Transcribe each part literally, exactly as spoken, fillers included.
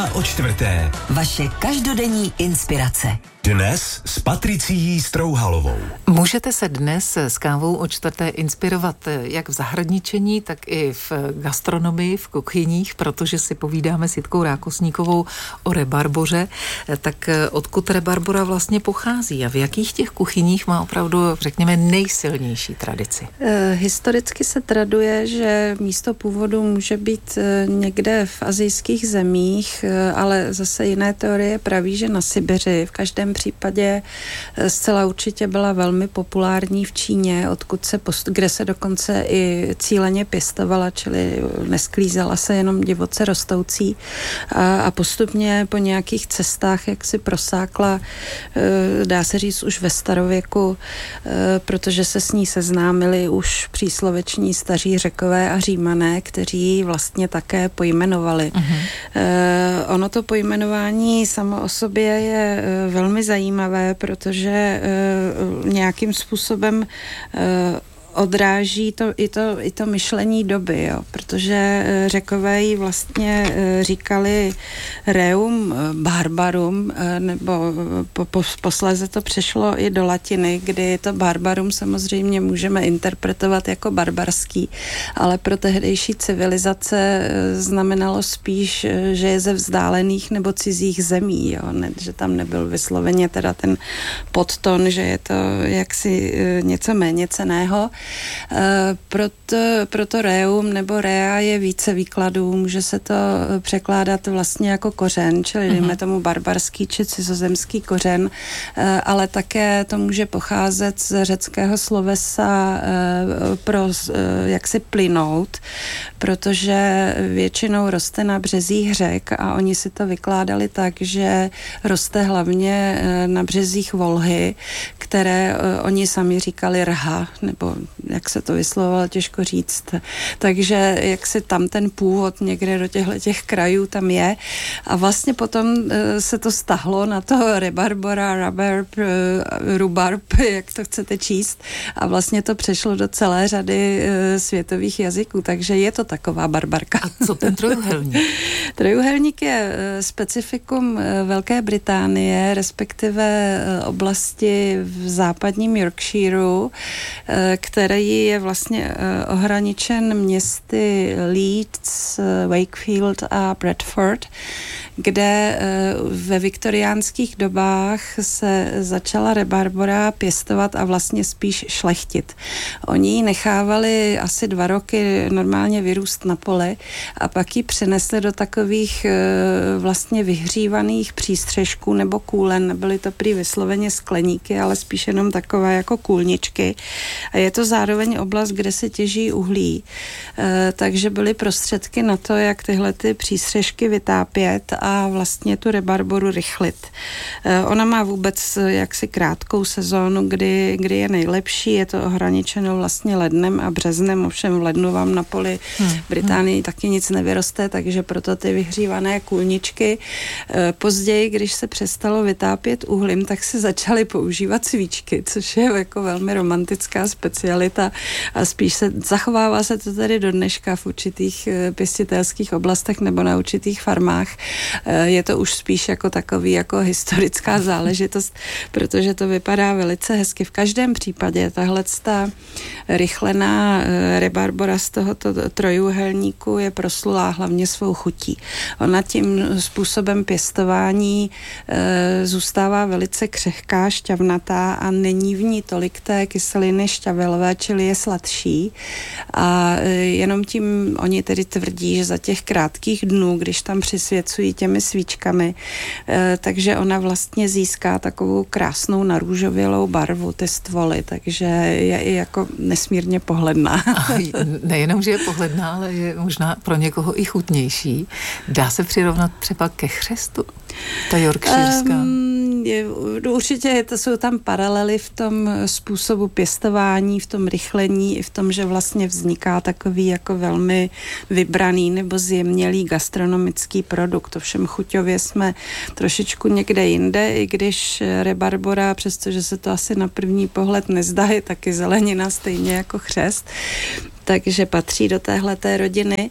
Káva o čtvrté. Vaše každodenní inspirace. Dnes s Patricií Strouhalovou. Můžete se dnes s kávou o čtvrté inspirovat jak v zahradničení, tak i v gastronomii, v kuchyních, protože si povídáme s Jitkou Rákosníkovou o rebarboře. Tak odkud rebarbora vlastně pochází a v jakých těch kuchyních má opravdu, řekněme, nejsilnější tradici? E, historicky se traduje, že místo původu může být někde v asijských zemích, ale zase jiné teorie praví, že na Sibiři v každém případě zcela určitě byla velmi populární v Číně, odkud se post, kde se dokonce i cíleně pěstovala, čili nesklízela se jenom divoce rostoucí a, a postupně po nějakých cestách, jak si prosákla, dá se říct už ve starověku, protože se s ní seznámili už přísloveční staří Řekové a Římané, kteří ji vlastně také pojmenovali. Uh-huh. Ono to pojmenování samo o sobě je velmi zajímavé, protože uh, nějakým způsobem uh, odráží to, i, to, i to myšlení doby, jo, protože Řekové jí vlastně říkali reum barbarum, nebo po, po, posléze to přešlo i do latiny, kdy to barbarum samozřejmě můžeme interpretovat jako barbarský, ale pro tehdejší civilizace znamenalo spíš, že je ze vzdálených nebo cizích zemí, jo, ne, že tam nebyl vysloveně teda ten podton, že je to jaksi něco méně cenného. Proto, proto reum nebo rea je více výkladů, může se to překládat vlastně jako kořen, čili mm-hmm. dejme tomu barbarský či cizozemský kořen, ale také to může pocházet z řeckého slovesa pro jaksi plynout, protože většinou roste na březích řek a oni si to vykládali tak, že roste hlavně na březích Volhy, které oni sami říkali rha, nebo jak se to vyslovovalo, těžko říct. Takže jak si tam ten původ někde do těchto těch krajů tam je a vlastně potom se to stahlo na to rebarbora, rabarb, rubarb, jak to chcete číst a vlastně to přešlo do celé řady světových jazyků, takže je to taková barbarka. A co ten trojuhelník? Trojuhelník je specifikum Velké Británie, respektive oblasti v západním Yorkshireu, který je vlastně ohraničen městy Leeds, Wakefield a Bradford, kde ve viktoriánských dobách se začala rebarbora pěstovat a vlastně spíš šlechtit. Oni ji nechávali asi dva roky normálně vyrůst na poli a pak ji přenesli do takových vlastně vyhřívaných přístřešků nebo kůlen. Nebyly to prý vysloveně skleníky, ale spíš jenom takové jako kůlničky. A je to zároveň oblast, kde se těží uhlí. Takže byly prostředky na to, jak tyhle ty přístřešky vytápět a vlastně tu rebarboru rychlit. Ona má vůbec jaksi krátkou sezónu, kdy, kdy je nejlepší, je to ohraničeno vlastně lednem a březnem, ovšem v lednu vám na poli hmm. Británii hmm. taky nic nevyroste, takže proto ty vyhřívané kůlničky. Později, když se přestalo vytápět uhlím, tak se začaly používat svíčky, což je jako velmi romantická specialita a spíš se zachovává se to tady do dneška v určitých pěstitelských oblastech nebo na určitých farmách. Je to už spíš jako takový jako historická záležitost, protože to vypadá velice hezky. V každém případě tahle ta rychlená rebarbora z tohoto trojuhelníku je proslulá hlavně svou chutí. Ona tím způsobem pěstování e, zůstává velice křehká, šťavnatá a není v ní tolik té kyseliny šťavelové, čili je sladší. A e, jenom tím oni tedy tvrdí, že za těch krátkých dnů, když tam přisvěcují těmi svíčkami, e, takže ona vlastně získá takovou krásnou narůžovělou barvu, ty stvoly, takže je i jako nesmírně pohledná. A nejenom, že je pohledná, ale je možná pro někoho i chutnější. Dá se přirovnat třeba ke chřestu? Ta yorkshirská? Um, je, určitě to jsou tam paralely v tom způsobu pěstování, v tom rychlení, i v tom, že vlastně vzniká takový jako velmi vybraný nebo zjemnělý gastronomický produkt. Ovšem chuťově jsme trošičku někde jinde, i když rebarbora, přestože se to asi na první pohled nezdá, je taky zelenina stejně jako chřest, takže patří do téhleté rodiny.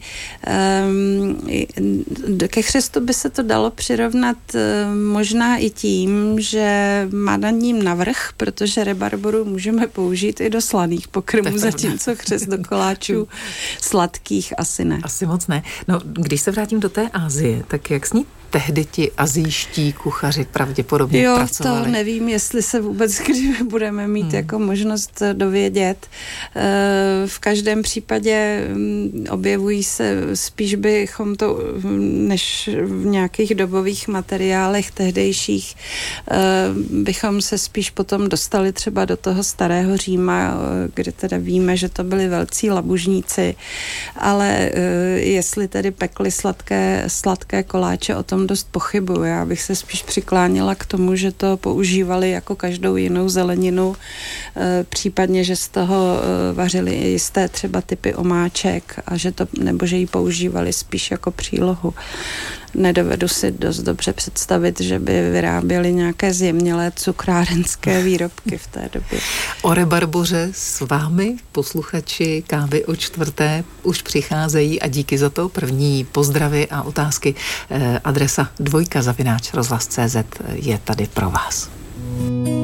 Ke chřestu by se to dalo přirovnat možná i tím, že má nad ním navrch, protože rebarboru můžeme použít i do slaných pokrmů, zatímco křest do koláčů sladkých asi ne. Asi moc ne. No, když se vrátím do té Asie, tak jak s ní tehdy ti azijští kuchaři pravděpodobně jo, pracovali? Jo, to nevím, jestli se vůbec kdy budeme mít hmm. jako možnost dovědět. V každém případě objevují se, spíš bychom to, než v nějakých dobových materiálech tehdejších, bychom se spíš potom dostali třeba do toho starého Říma, kde teda víme, že to byli velcí labužníci, ale jestli tedy pekli sladké, sladké koláče, o tom dost pochybuju. Já bych se spíš přikláněla k tomu, že to používali jako každou jinou zeleninu, případně, že z toho vařili i jisté třeba typy omáček a že to, nebo že ji používali spíš jako přílohu. Nedovedu si dost dobře představit, že by vyráběli nějaké zjemnělé cukrárenské výrobky v té době. O rebarboře s vámi, posluchači Kávy o čtvrté, už přicházejí a díky za to. První pozdravy a otázky. Adresa dvojka zavináč rozhlas tečka cé zet je tady pro vás.